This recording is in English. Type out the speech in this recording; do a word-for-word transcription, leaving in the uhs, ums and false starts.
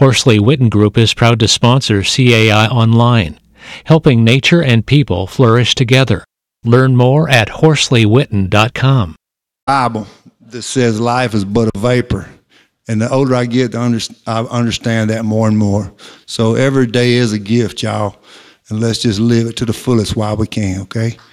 Horsley Witten Group is proud to sponsor C A I Online, helping nature and people flourish together. Learn more at horsley witten dot com. Bible that says life is but a vapor. And the older I get, the under, I understand that more and more. So every day is a gift, y'all. And let's just live it to the fullest while we can, okay?